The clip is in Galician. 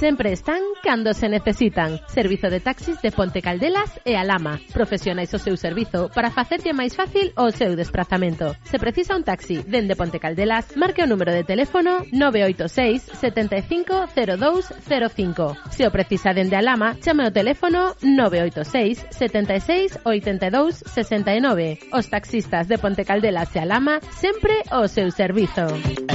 sempre están cando se necesitan. Servizo de taxis de Ponte Caldelas e Alhama. Profesionais o seu servizo para facerlle máis fácil o seu desplazamento. Se precisa un taxi dende Ponte Caldelas, marque o número de teléfono 986 75 0205. Se o precisa dende Alhama, chame o teléfono 986 76 82 69. Os taxistas de Ponte Caldelas e Alhama sempre o seu servizo.